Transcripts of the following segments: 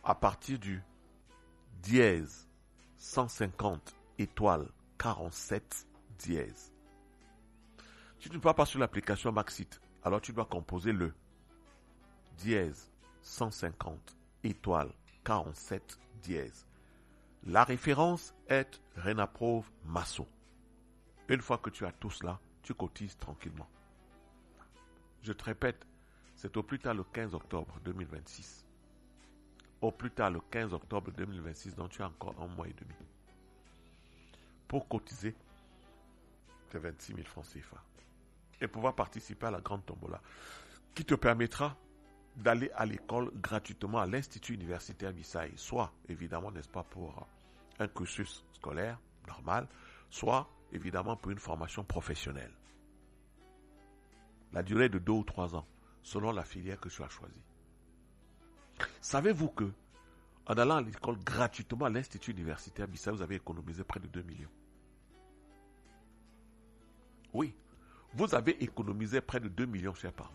à partir du dièse 150 étoile 47 dièse. Si tu ne vas pas sur l'application Maxit, alors tu dois composer le dièse 150 étoile 47 dièse. La référence est Renaprove Masso. Une fois que tu as tout cela, tu cotises tranquillement. Je te répète, c'est au plus tard le 15 octobre 2026. Au plus tard le 15 octobre 2026, donc tu as encore un mois et demi. Pour cotiser tes 26 000 francs CFA. Et pouvoir participer à la grande tombola. Qui te permettra d'aller à l'école gratuitement à l'Institut universitaire Bissaï. Soit, évidemment, n'est-ce pas, pour un cursus scolaire normal, soit, évidemment, pour une formation professionnelle. La durée de 2 ou 3 ans, selon la filière que tu as choisie. Savez-vous que, en allant à l'école gratuitement à l'Institut universitaire Bissaï, vous avez économisé près de 2 millions? Oui, vous avez économisé près de 2 millions, chers parents.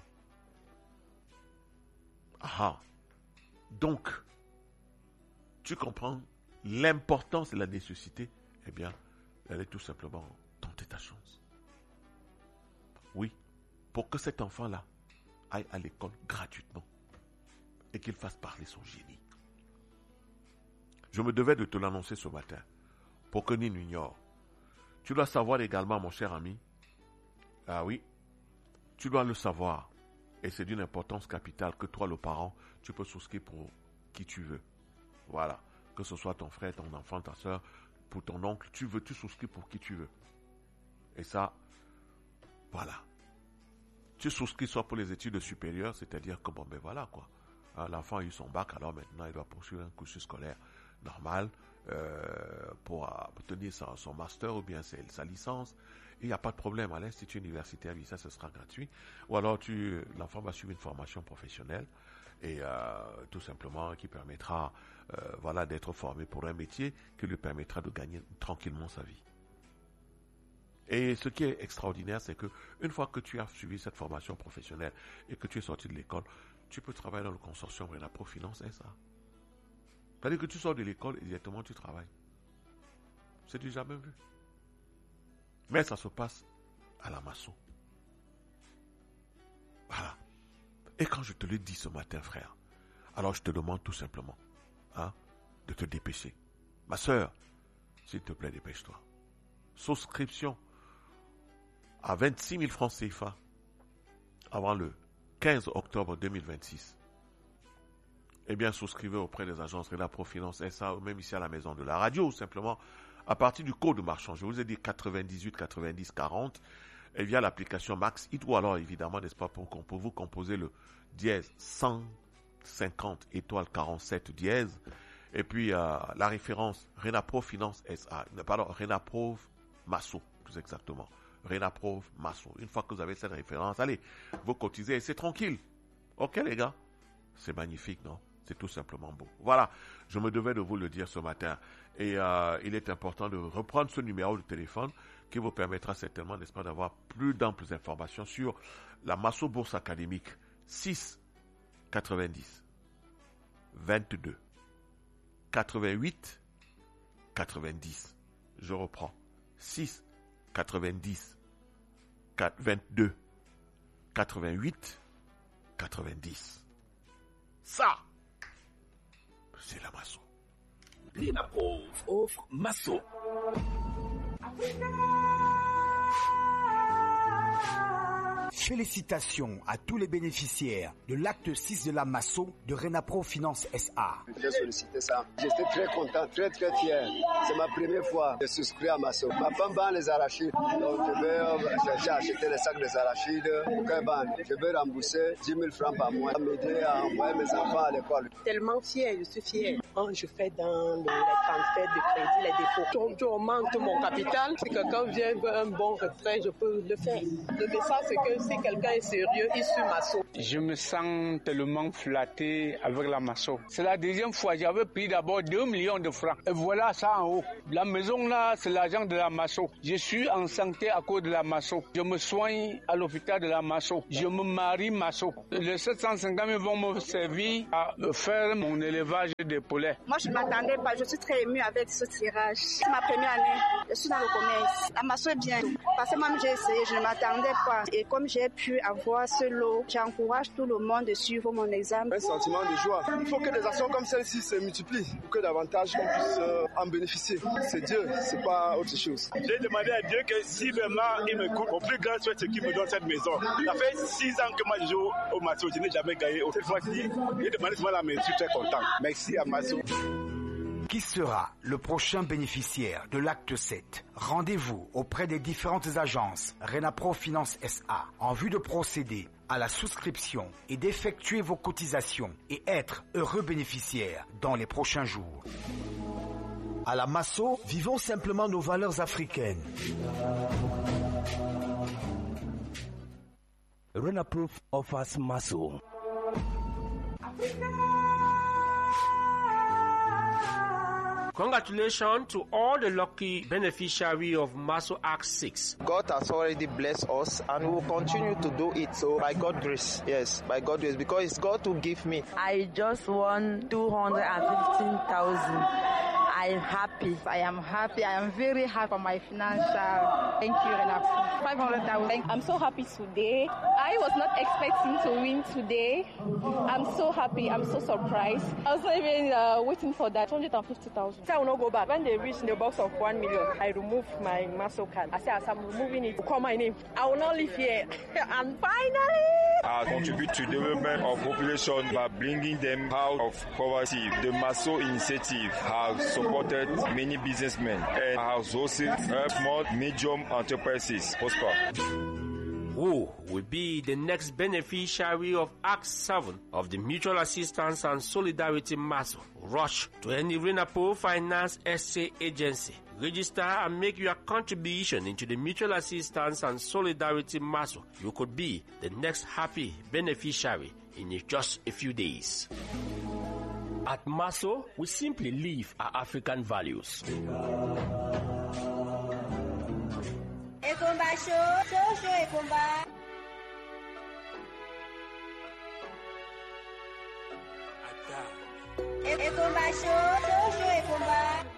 Ah, donc, tu comprends l'importance et la nécessité, eh bien, elle est tout simplement tenter ta chance. Oui, pour que cet enfant-là aille à l'école gratuitement et qu'il fasse parler son génie. Je me devais de te l'annoncer ce matin pour que nul n'ignore. Tu dois savoir également, mon cher ami, ah oui, tu dois le savoir. Et c'est d'une importance capitale que toi, le parent, tu peux souscrire pour qui tu veux. Voilà. Que ce soit ton frère, ton enfant, ta soeur, pour ton oncle, tu souscris pour qui tu veux. Et ça, voilà. Tu souscris soit pour les études supérieures, c'est-à-dire que bon, ben voilà quoi. L'enfant a eu son bac, alors maintenant il doit poursuivre un cursus scolaire normal pour obtenir son master ou bien sa licence. Il n'y a pas de problème, à l'Institut universitaire, ça ce sera gratuit. Ou alors l'enfant va suivre une formation professionnelle et tout simplement qui permettra voilà, d'être formé pour un métier qui lui permettra de gagner tranquillement sa vie. Et ce qui est extraordinaire, c'est que une fois que tu as suivi cette formation professionnelle et que tu es sorti de l'école, tu peux travailler dans le consortium Renaprove Finance SA. C'est-à-dire que tu sors de l'école et directement tu travailles. C'est du jamais vu. Mais ça se passe à la Masso. Voilà. Et quand je te le dis ce matin, frère, alors je te demande tout simplement de te dépêcher. Ma soeur, s'il te plaît, dépêche-toi. Souscription à 26 000 francs CFA avant le 15 octobre 2026. Eh bien, souscrivez auprès des agences Renaprove Finance SA ou même ici à la maison de la radio, ou simplement à partir du code marchand. Je vous ai dit 98 90 40 et via l'application Max It ou alors évidemment, n'est-ce pas, pour vous composer le dièse 150 étoile 47 dièse et puis la référence Renaprove Finance SA, pardon, Renaprove Masso, plus exactement. Renaprove Masso. Une fois que vous avez cette référence, allez, vous cotisez et c'est tranquille. Ok les gars? C'est magnifique, non? C'est tout simplement beau. Voilà, je me devais de vous le dire ce matin. Et il est important de reprendre ce numéro de téléphone qui vous permettra certainement, n'est-ce pas, d'avoir plus d'amples informations sur la Masso Bourse Académique 6 90 22 88 90. Je reprends. 6 90 22 88 90. Ça, c'est la Masso. Renaprove offre Masso. Félicitations à tous les bénéficiaires de l'acte 6 de la Masso de Renaprove Finance SA. J'ai sollicité ça. J'étais très content, très très fier. C'est ma première fois de souscrire à Masso. Ma femme vend les arachides. Donc j'ai acheté les sacs des arachides. Je vais rembourser 10 000 francs par mois. M'aider à envoyer mes enfants à l'école. Tellement fier, je suis fier. francs, je fais dans les transferts de crédit, les dépôts. J'augmente mon capital. Si quelqu'un vient veut un bon retrait, je peux le faire. Le message, c'est que si quelqu'un est sérieux, il suit Masso. Je me sens tellement flatté avec la Masso. C'est la deuxième fois. J'avais pris d'abord 2 millions de francs. Et voilà ça en haut. La maison là, c'est l'argent de la Masso. Je suis en santé à cause de la Masso. Je me soigne à l'hôpital de la Masso. Je me marie Masso. Les 750 000 vont me servir à faire mon élevage des poulets. Moi, je ne m'attendais pas. Je suis très émue avec ce tirage. C'est ma première année. Je suis dans le commerce. La Masso est bien. Parce que moi, j'ai essayé. Je ne m'attendais pas. Et comme j'ai pu avoir ce lot, j'encourage tout le monde de suivre mon examen. Un sentiment de joie. Il faut que des actions comme celle-ci se multiplient pour que davantage qu'on puisse en bénéficier. C'est Dieu, c'est pas autre chose. J'ai demandé à Dieu que si vraiment il me coupe, au plus grand souhait, c'est qu'il me donne cette maison. Ça fait 6 ans que moi je joue au Masso, je n'ai jamais gagné. Cette fois-ci, j'ai demandé souvent la maison, je suis très content. Merci à Masso. Qui sera le prochain bénéficiaire de l'acte 7? Rendez-vous auprès des différentes agences Renapro Finance SA en vue de procéder à la souscription et d'effectuer vos cotisations et être heureux bénéficiaire dans les prochains jours. À la Masso, vivons simplement nos valeurs africaines. Renapro offers Masso. Congratulations to all the lucky beneficiaries of Masso Act 6. God has already blessed us and will continue to do it. So by God's grace, yes, by God's grace, because it's God who give me. I just won 215,000. I'm happy. I am happy. I am very happy for my financial. Thank you, Renapro. 500,000. I'm so happy today. I was not expecting to win today. I'm so happy. I'm so surprised. I was not even waiting for that. 250,000. I will not go back. When they reach the box of 1 million, I remove my Masso card. I say, as I'm removing it, call my name. I will not live here. And finally, I contribute to the development of population by bringing them out of poverty. The Masso initiative has supported many businessmen and has also helped small, medium enterprises prosper. Who will be the next beneficiary of Act 7 of the Mutual Assistance and Solidarity Masso? Rush to any Renapro Finance SA agency. Register and make your contribution into the Mutual Assistance and Solidarity Masso. You could be the next happy beneficiary in just a few days. At Masso, we simply live our African values. Ekomba show Ekomba. Ekomba show.